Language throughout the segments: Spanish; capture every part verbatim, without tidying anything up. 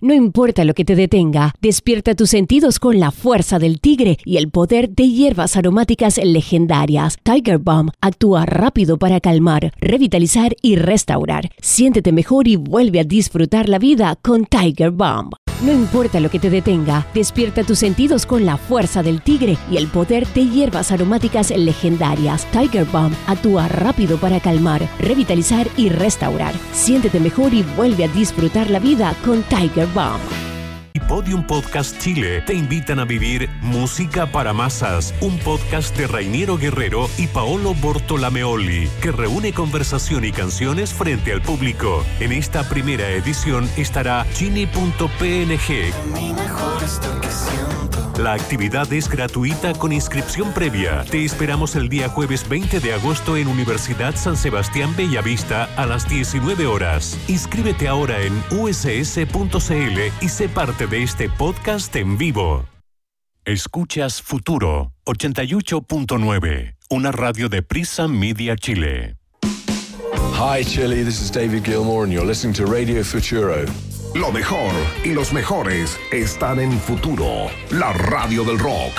No importa lo que te detenga, despierta tus sentidos con la fuerza del tigre y el poder de hierbas aromáticas legendarias. Tiger Balm actúa rápido para calmar, revitalizar y restaurar. Siéntete mejor y vuelve a disfrutar la vida con Tiger Balm. No importa lo que te detenga, despierta tus sentidos con la fuerza del tigre y el poder de hierbas aromáticas legendarias. Tiger Balm actúa rápido para calmar, revitalizar y restaurar. Siéntete mejor y vuelve a disfrutar la vida con Tiger Balm. Y Podium Podcast Chile te invitan a vivir Música para Masas, un podcast de Rainiero Guerrero y Paolo Bortolameoli, que reúne conversación y canciones frente al público. En esta primera edición estará Chini punto p n g. La actividad es gratuita con inscripción previa. Te esperamos el día jueves veinte de agosto en Universidad San Sebastián Bellavista a las diecinueve horas. Inscríbete ahora en u s s punto c l y sé parte de este podcast en vivo. Escuchas Futuro ochenta y ocho punto nueve, una radio de Prisa Media Chile. Hi Chile, this is David Gilmour and you're listening to Radio Futuro. Lo mejor y los mejores están en Futuro, la radio del rock.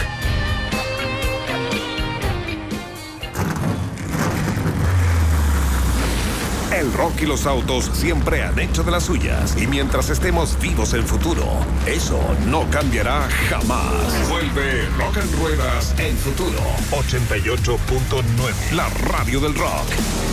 El rock y los autos siempre han hecho de las suyas. Y mientras estemos vivos en Futuro, eso no cambiará jamás. Vuelve Rock and Ruedas en Futuro ochenta y ocho punto nueve, la radio del rock.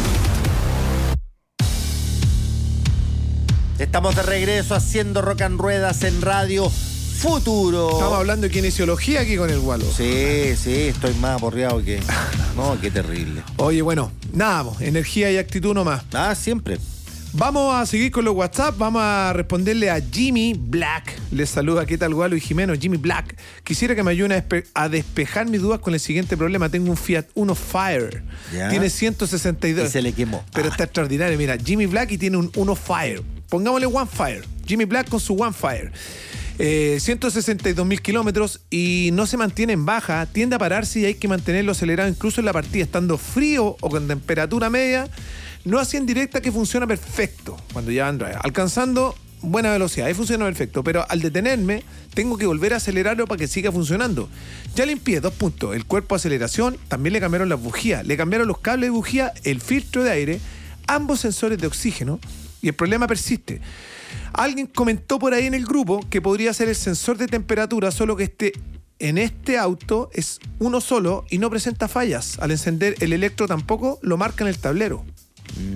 Estamos de regreso haciendo Rock and Ruedas en Radio Futuro. Estamos hablando de kinesiología aquí con el Gualo. Sí, sí, estoy más aporreado que... No, qué terrible. Oye, bueno, nada, po, energía y actitud nomás. Ah, siempre. Vamos a seguir con los WhatsApp, vamos a responderle a Jimmy Black. Les saluda, ¿qué tal, Gualo y Jimeno? Jimmy Black. Quisiera que me ayuden a, despe- a despejar mis dudas con el siguiente problema. Tengo un Fiat Uno Fire. ¿Ya? Tiene ciento sesenta y dos. Y se le quemó. Pero ah. está extraordinario. Mira, Jimmy Black y tiene un Uno Fire. Pongámosle One Fire. Jimmy Black con su One Fire. Eh, ciento sesenta y dos mil kilómetros y no se mantiene en baja. Tiende a pararse y hay que mantenerlo acelerado incluso en la partida. Estando frío o con temperatura media, no así en directa, que funciona perfecto cuando ya anda alcanzando buena velocidad. Ahí funciona perfecto. Pero al detenerme, tengo que volver a acelerarlo para que siga funcionando. Ya limpié, dos puntos. El cuerpo de aceleración, también le cambiaron las bujías. Le cambiaron los cables de bujía, el filtro de aire, ambos sensores de oxígeno. Y el problema persiste. Alguien comentó por ahí en el grupo que podría ser el sensor de temperatura, solo que este, en este auto es uno solo y no presenta fallas. Al encender el electro tampoco lo marca en el tablero. Mm.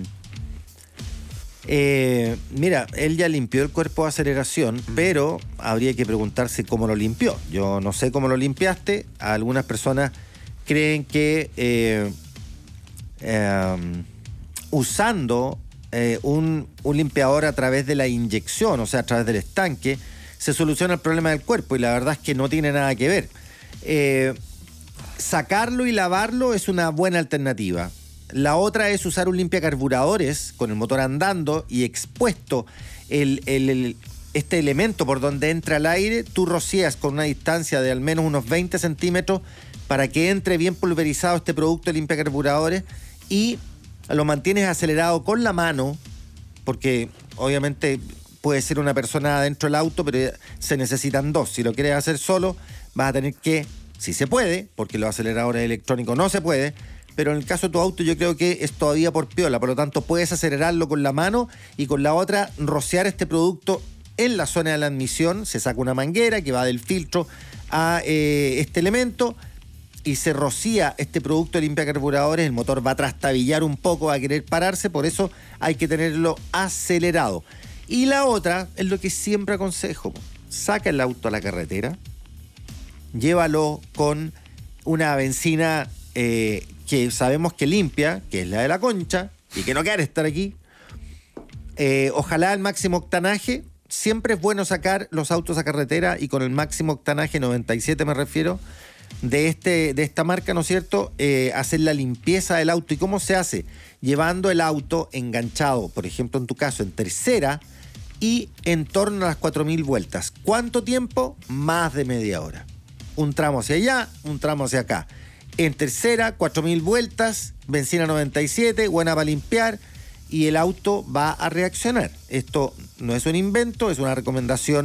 Eh, mira, él ya limpió el cuerpo de aceleración, mm. pero habría que preguntarse cómo lo limpió. Yo no sé cómo lo limpiaste. Algunas personas creen que eh, eh, usando... Eh, un, un limpiador a través de la inyección, o sea, a través del estanque, se soluciona el problema del cuerpo, y la verdad es que no tiene nada que ver. Eh, sacarlo y lavarlo es una buena alternativa. La otra es usar un limpiacarburadores con el motor andando y expuesto el, el, el, este elemento por donde entra el aire. Tú rocías con una distancia de al menos unos veinte centímetros para que entre bien pulverizado este producto de limpiacarburadores y lo mantienes acelerado con la mano, porque obviamente puede ser una persona dentro del auto, pero se necesitan dos. Si lo quieres hacer solo, vas a tener que, si se puede, porque los aceleradores electrónicos no se puede, pero en el caso de tu auto yo creo que es todavía por piola, por lo tanto puedes acelerarlo con la mano y con la otra rociar este producto en la zona de la admisión. Se saca una manguera que va del filtro a eh, este elemento, y se rocía este producto de limpiacarburadores. El motor va a trastabillar un poco, va a querer pararse, por eso hay que tenerlo acelerado. Y la otra es lo que siempre aconsejo: saca el auto a la carretera, llévalo con una benzina eh, que sabemos que limpia, que es la de la Concha, y que no quiere estar aquí. Eh, ojalá el máximo octanaje. Siempre es bueno sacar los autos a carretera y con el máximo octanaje, noventa y siete me refiero, de este de esta marca, ¿no es cierto? Eh, hacer la limpieza del auto. ¿Y cómo se hace? Llevando el auto enganchado, por ejemplo, en tu caso, en tercera y en torno a las cuatro mil vueltas. ¿Cuánto tiempo? Más de media hora. Un tramo hacia allá, un tramo hacia acá. En tercera, cuatro mil vueltas, benzina noventa y siete, buena para limpiar, y el auto va a reaccionar. Esto no es un invento, es una recomendación